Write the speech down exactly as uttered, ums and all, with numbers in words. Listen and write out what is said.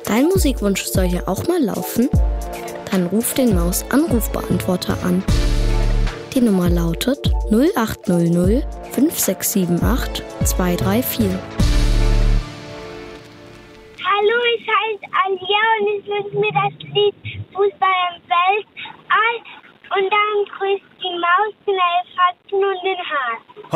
Dein Musikwunsch soll ja auch mal laufen? Dann ruf den Maus-Anrufbeantworter an. Die Nummer lautet null acht null null fünf sechs sieben acht zwei drei vier. Hallo, ich heiße Alia und ich wünsche mir das Lied Fußball im Weltall und dann